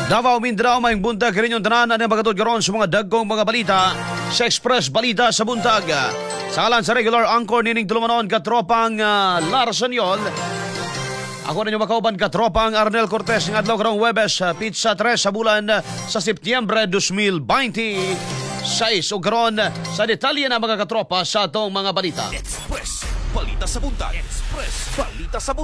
Davao, Mindanao, may buntag rin yung tanan na magatod karon sa mga dagkong mga balita sa Express Balita sa Buntag. Sa alan sa regular anchor nining tulumanon katropang Larson Yol. Ako na yung makauban katropang Arnel Cortez ng adlaw karong Webes, pizza 3 sa bulan sa Setyembre 2026. O karon sa detalye na mga katropa sa atong mga balita. Express Balita sa Buntag. Express Balita sa Buntag.